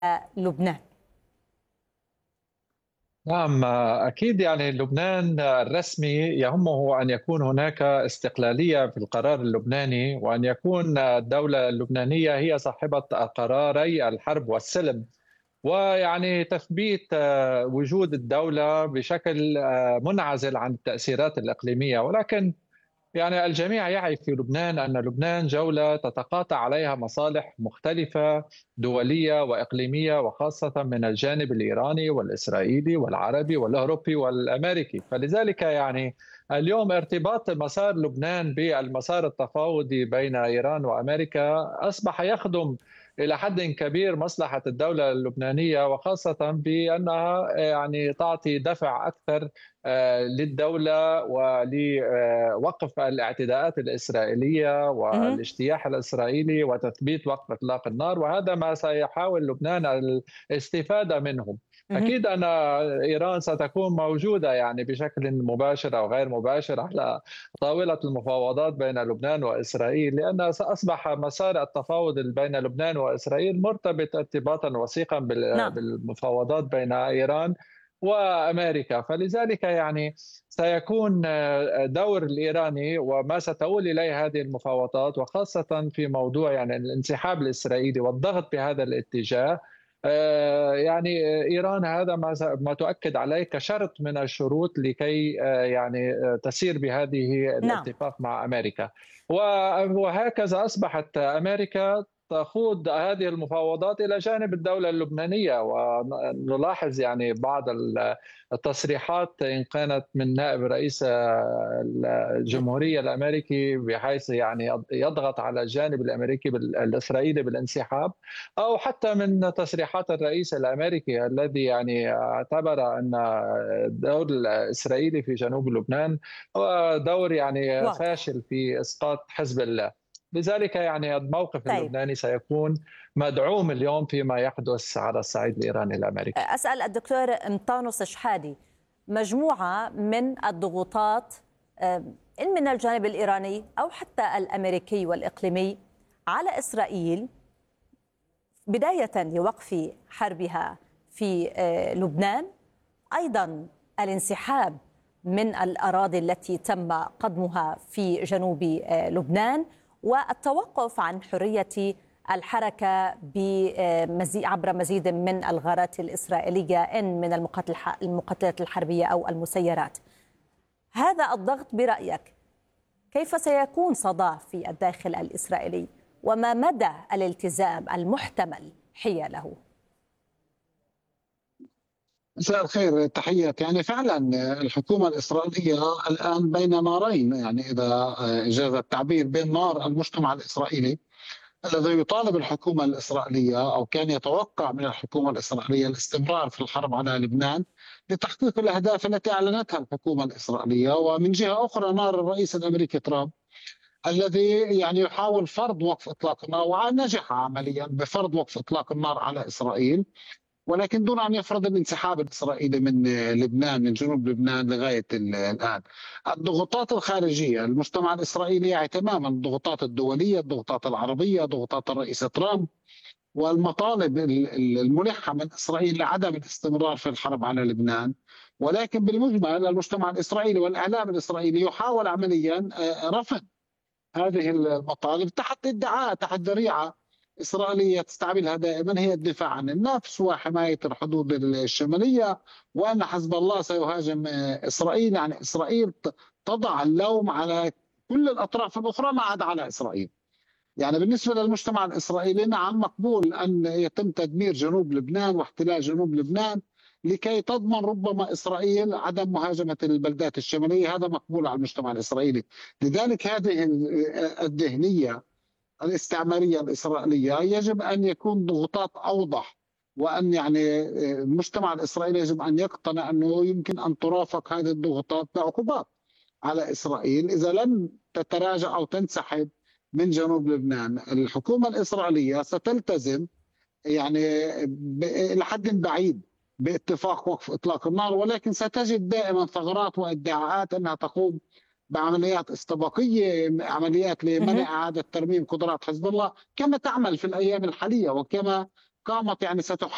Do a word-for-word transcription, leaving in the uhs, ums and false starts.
لبنان. نعم، أكيد. يعني لبنان الرسمي يهمه أن يكون هناك استقلالية في القرار اللبناني، وأن يكون الدولة اللبنانية هي صاحبة قراري الحرب والسلم، ويعني تثبيت وجود الدولة بشكل منعزل عن التأثيرات الإقليمية. ولكن يعني الجميع يعي في لبنان أن لبنان جولة تتقاطع عليها مصالح مختلفة دولية وإقليمية، وخاصة من الجانب الإيراني والإسرائيلي والعربي والأوروبي والأمريكي. فلذلك يعني اليوم ارتباط مسار لبنان بالمسار التفاوضي بين إيران وأمريكا أصبح يخدم إلى حد كبير مصلحة الدولة اللبنانية، وخاصة بأنها يعني تعطي دفع أكثر للدولة ولوقف الاعتداءات الإسرائيلية مهم. والاجتياح الإسرائيلي وتثبيت وقف إطلاق النار، وهذا ما سيحاول لبنان الاستفادة منه. مهم. أكيد أن إيران ستكون موجودة يعني بشكل مباشر أو غير مباشر على طاولة المفاوضات بين لبنان وإسرائيل، لأن أصبح مسار التفاوض بين لبنان وإسرائيل مرتبط ارتباطا وثيقا نعم. بالمفاوضات بين إيران وامريكا. فلذلك يعني سيكون دور الايراني وما ستؤول اليه هذه المفاوضات، وخاصه في موضوع يعني الانسحاب الاسرائيلي والضغط بهذا الاتجاه. يعني ايران هذا ما ما تؤكد عليه كشرط من الشروط لكي يعني تسير بهذه نعم. الاتفاق مع امريكا. وهكذا اصبحت امريكا تخوض هذه المفاوضات إلى جانب الدولة اللبنانية. ونلاحظ يعني بعض التصريحات إن كانت من نائب رئيس الجمهورية الأمريكي، بحيث يعني يضغط على الجانب الأمريكي الإسرائيلي بالانسحاب، أو حتى من تصريحات الرئيس الأمريكي الذي يعني اعتبر أن الدور الإسرائيلي في جنوب لبنان هو دور يعني واضح. فاشل في إسقاط حزب الله. لذلك يعني الموقف طيب، اللبناني سيكون مدعوم اليوم فيما يحدث على الصعيد الإيراني الأمريكي. أسأل الدكتور مطانوس شحادي. مجموعة من الضغوطات، إن من الجانب الإيراني أو حتى الأمريكي والإقليمي، على إسرائيل بداية لوقف حربها في لبنان، أيضا الانسحاب من الأراضي التي تم قضمها في جنوب لبنان، والتوقف عن حرية الحركة عبر مزيد من الغارات الإسرائيلية، إن من المقاتلات الحربية أو المسيرات. هذا الضغط برأيك كيف سيكون صداه في الداخل الإسرائيلي، وما مدى الالتزام المحتمل حياله؟ مساء الخير، تحياتي. يعني فعلا الحكومة الإسرائيلية الآن بين نارين، يعني إذا جاز التعبير، بين نار المجتمع الإسرائيلي الذي يطالب الحكومة الإسرائيلية، أو كان يتوقع من الحكومة الإسرائيلية، الاستمرار في الحرب على لبنان لتحقيق الأهداف التي أعلنتها الحكومة الإسرائيلية، ومن جهة أخرى نار الرئيس الأمريكي ترامب الذي يعني يحاول فرض وقف إطلاق النار، ونجح عمليا بفرض وقف إطلاق النار على إسرائيل، ولكن دون أن يفرض الانسحاب الإسرائيلي من لبنان، من جنوب لبنان لغاية الآن. الضغوطات الخارجية، المجتمع الإسرائيلي يعي تماما الضغوطات الدولية، الضغوطات العربية، ضغوطات الرئيس ترامب، والمطالب الملحة من إسرائيل لعدم الاستمرار في الحرب على لبنان. ولكن بالمجمل المجتمع الإسرائيلي والإعلام الإسرائيلي يحاول عمليا رفض هذه المطالب تحت ادعاء، تحت ذريعة إسرائيلية تستعملها دائما، هي الدفاع عن النفس وحماية الحدود الشمالية، وأن حزب الله سيهاجم إسرائيل. يعني إسرائيل تضع اللوم على كل الأطراف الأخرى ما عدا على إسرائيل. يعني بالنسبة للمجتمع الإسرائيلي، نعم، مقبول أن يتم تدمير جنوب لبنان واحتلال جنوب لبنان لكي تضمن ربما إسرائيل عدم مهاجمة البلدات الشمالية، هذا مقبول على المجتمع الإسرائيلي. لذلك هذه الذهنية الاستعمارية الإسرائيلية يجب أن يكون ضغوطات أوضح، وأن يعني المجتمع الإسرائيلي يجب أن يقتنع أنه يمكن أن ترافق هذه الضغوطات بعقوبات على إسرائيل إذا لم تتراجع أو تنسحب من جنوب لبنان. الحكومة الإسرائيلية ستلتزم يعني إلى حد بعيد باتفاق وقف إطلاق النار، ولكن ستجد دائما ثغرات وادعاءات أنها تقوم بعمليات استباقية، عمليات لمنع إعادة ترميم قدرات حزب الله، كما تعمل في الأيام الحالية، وكما قامت يعني ستحاول